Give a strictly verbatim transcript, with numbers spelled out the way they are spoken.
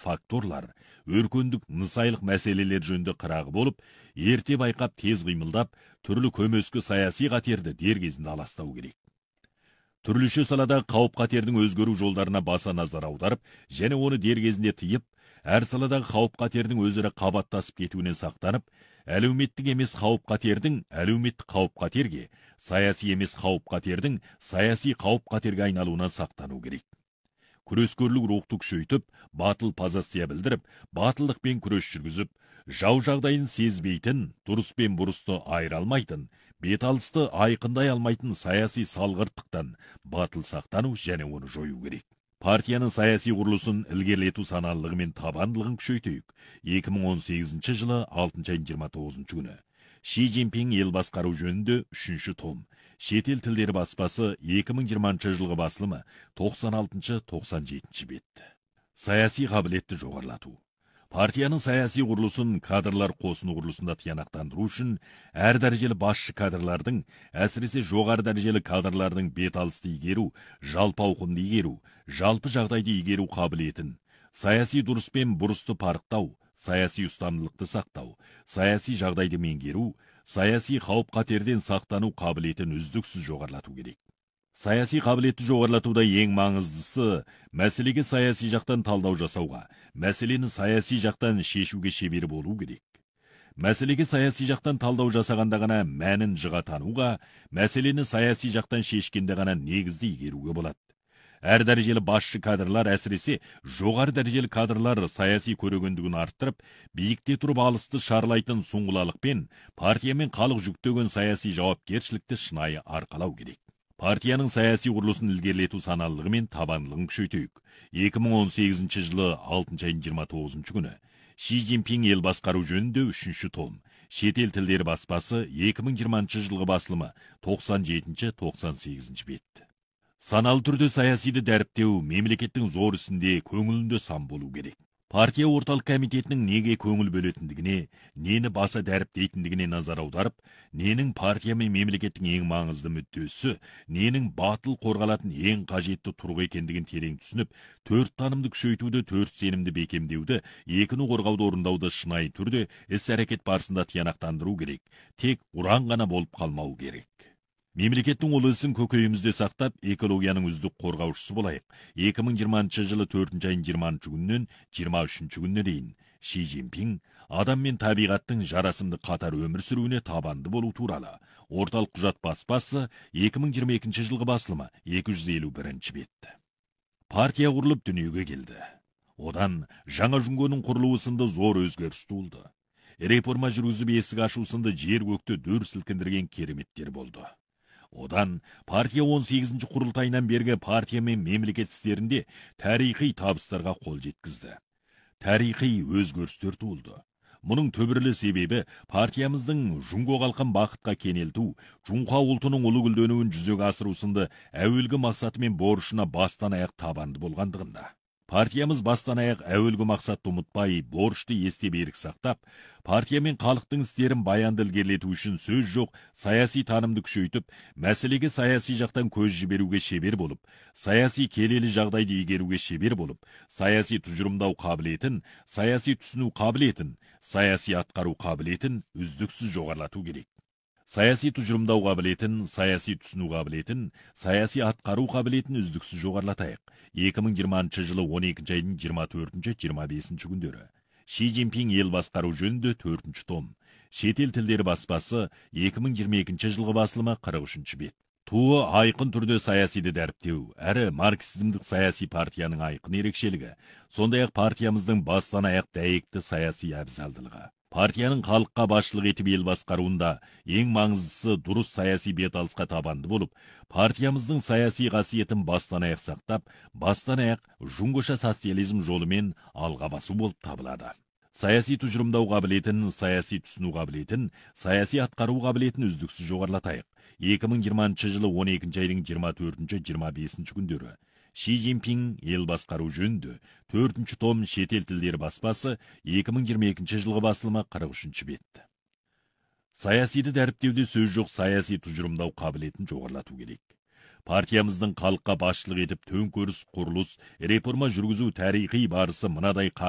факторлар, өркөндік нысайлық мәселелер жөнді қырағы болып, ерте байқап тез қимылдап, түрлі көмескі саяси қатерді дер кезінде аластау керек. Түрліше салада қауіп қатердің өзгеру жолдарына баса назар аударып, және оны дер кезінде тыйып, әр саладағы қауіп қатердің өзірі қабаттасып кетуінен сақтанып, әлеуметтік емес қауіп қатердің әлеуметтік қауіп қатерге, саяси емес қауіп қатердің саяси қауіп қатерге айналуынан сақтану керек. Күрескерлік рухты күшейтіп, батыл позиция білдіріп, батылдықпен күрес жүргізіп, жау жағдайын сезбейтін, дұрыс пен бұрысты айыра алмайтын, беталысты айқындай алмайтын саяси салғырттықтан батыл сақтану және оны жою керек. Партияның саяси құрылысын ілгерілету саналылығы мен табандылығын күшейтейік. екі мың он сегізінші жылы алтыншы айдың жиырма тоғызыншы күні. Ши Цзиньпин ел басқару жөнінде үшінші том. Шетел тілдері баспасы екі мың жиырмасыншы жылғы басылымы тоқсан алтыншы тоқсан жетінші бет. Саяси қабілетті жоғарлату. Партияның саяси құрылысын кадрлар қосыны құрылысында тиянақтандыру үшін әр дәрежелі басшы кадрлардың, әсіресе жоғары дәрежелі кадрлардың беталысты игеру, жалпы ауқымды игеру, жалпы жағдайды игеру қабілетін, саяси дұрыс пен бұрысты парықтау, саяси ұстамдылықты сақтау, саяси жағдайды меңгеру, саяси қауіп қатерден сақтану қабілетін үздіксіз жоғарлату керек. Саяси қабілетті жоғарлатуда ең маңыздысы мәселеге саяси жақтан талдау жасауға, мәселені саяси жақтан шешуге шебер болу керек. Мәселеге саяси жақтан талдау жасағанда ғана мәнін жыға тануға, мәселені саяси жақтан шешкенде ғана негізді игеруге болады. Әр дәрежелі басшы кадрлар, әсіресе жоғары дәрежелі кадрлар саяси көрегендігін арттырып, биікте тұрып алысты шарлайтын сұңғылалықпен партия мен халық жүктеген саяси жауапкершілікті шынайы арқалау керек. Партияның саяси құрылысын ілгерілету саналылығы мен табандылығын күшейтейік. екі мың он сегізінші жылы алтыншы айдың жиырма тоғызыншы күні. Ши Цзиньпин ел басқару жөнінде үшінші том. Шетел тілдері баспасы екі мың жиырмасыншы жылғы басылымы тоқсан жетінші тоқсан сегізінші бет. Саналы түрде саясиді дәріптеу мемлекеттің зор ісінде көңілінде сан болу керек. Партия орталық комитетінің неге көңіл бөлетіндігіне, нені баса дәріптейтіндігіне назар аударып, ненің партия мен мемлекеттің ең маңызды мүддесі, ненің батыл қорғалатын ең қажетті тұрғы екендігін терең түсініп, төрт танымды күшейтуді, төрт сенімді бекемдеуді, екіні қорғауды орындауды шынайы түрде іс-әрекет барысында тиянақтандыру керек. Тек ұран ғана болып қалмау керек. Мемлекеттің ол ісін көкейімізде сақтап, экологияның үздік қорғаушысы болайық. екі мың жиырмасыншы жылы төртінші айдың жиырмасыншы күнінен жиырма үшінші күніне дейін Ши Цзиньпин адам мен табиғаттың жарасымды қатар өмір сүруіне табанды болу туралы. Орталық құжат баспасы екі мың жиырма екінші жылғы басылымы екі жүз елу бірінші бет. Партия құрылып дүниеге келді. Одан жаңа жүңгенің құрылуы сынды зор өзгеріс туылды. Реформа жүргізіп есік ашу сынды жер көкті дөр сілкіндірген кереметтер болды. Одан партия он сегізінші құрылтайынан бергі партия мен мемлекет істерінде тарихи табыстарға қол жеткізді. Тарихи өзгерістер туылды. Мұның төбірлі себебі партиямыздың жүнго қалқан бақытқа кенелту, Жұңқа ұлтының ұлы гүлденуін жүзеге асыру сынды әуелгі мақсаты мен борышына бастан аяқ табанды болғандығында. Партиямыз бастан аяқ әуелгі мақсатты ұмытпай, борышты есте берік сақтап, партия мен халықтың істерін баянды ілгерілету үшін сөз жоқ, саяси танымды күшейтіп, мәселеге саяси жақтан көз жіберуге шебер болып, саяси келелі жағдайды игеруге шебер болып, саяси тұжырымдау қабілетін, саяси түсіну қабілетін, саяси атқару қабілетін үздіксіз жоғарлату керек. Саяси тұжырымдау қабілетін, саяси түсіну қабілетін, саяси атқару қабілетін үздіксіз жоғарлатайық. екі мың жиырмасыншы жылы он екінші айдың жиырма төртінші жиырма бесінші күндері. Ши Цзиньпин ел басқару жөнінде төртінші том. Шетел тілдері баспасы екі мың жиырма екінші жылғы басылымы қырық үшінші бет. Туы айқын түрде саясиді дәріптеу, әрі марксизмдік саяси партияның айқын ерекшелігі, сондай ақ партиямыздың бастан аяқ дәйекті саяси әбзалдылығы. Партияның халыққа басшылық етіп ел басқаруында ең маңыздысы дұрыс саяси беталысқа табанды болып, партиямыздың саяси қасиетін бастан аяқ сақтап, бастан аяқ жүңгіша социализм жолымен алға басу болып табылады. Саяси тұжырымдау қабілетін, саяси түсіну қабілетін, саяси атқару қабілетін үздіксіз жоғарлатайық. екі мың жиырмасыншы жылы он екінші айдың жиырма төртінші жиырма бесінші күндері. Ши Цзиньпин ел басқару жөнінде төртінші том шетел тілдері баспасы екі мың жиырма екінші жылғы басылымы қырық үшінші бет. Саясиді дәріптеуде сөз жоқ, саяси тұжырымдау қабілетін жоғарлату керек. Партиямыздың халыққа басшылық етіп төңкеріс, құрылыс, реформа жүргізу тарихи барысы мынадай